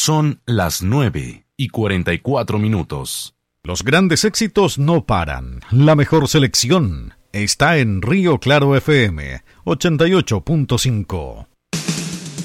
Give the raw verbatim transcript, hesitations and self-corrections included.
Son las nueve y cuarenta y cuatro minutos. Los grandes éxitos no paran. La mejor selección está en Río Claro F M ochenta y ocho punto cinco.